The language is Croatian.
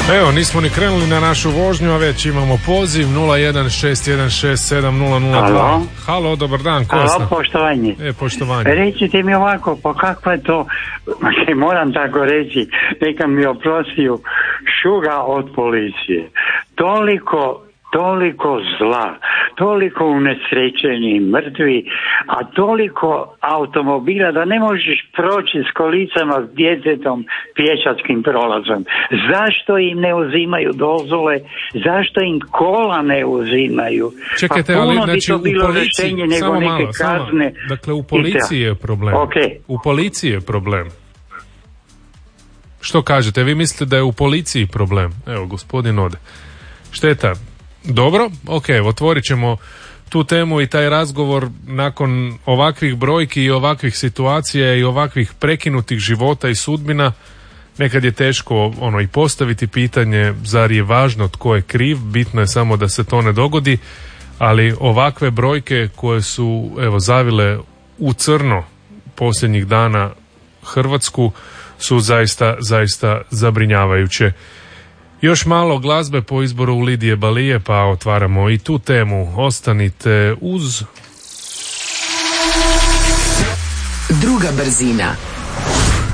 Evo, nismo ni krenuli na našu vožnju, a već imamo poziv 016167002. Halo? Halo, dobar dan, ko je Halo, poštovanje. Poštovanje. Recite mi ovako, pa kakva je to, moram tako reći, neka mi oprostiju, šuga od policije. Toliko zla, toliko unesrećeni, mrtvi, a toliko automobila da ne možeš proći s kolicama s djetetom pješačkim prolazom. Zašto im ne uzimaju dozvole? Zašto im kola ne uzimaju? Čekajte, pa puno ali bi znači to u bilo policiji, rješenje nego samo neke malo, kazne. Dakle, u policiji je problem. Okay. U policiji je problem. Što kažete? Vi mislite da je u policiji problem? Evo, gospodin ode. Šteta. Dobro, ok, otvorit ćemo tu temu i taj razgovor nakon ovakvih brojki i ovakvih situacija i ovakvih prekinutih života i sudbina. Nekad je teško i postaviti pitanje zar je važno tko je kriv, bitno je samo da se to ne dogodi, ali ovakve brojke koje su zavile u crno posljednjih dana Hrvatsku su zaista zabrinjavajuće. Još malo glazbe po izboru Lidije Balije, pa otvaramo i tu temu. Ostanite uz... Druga brzina.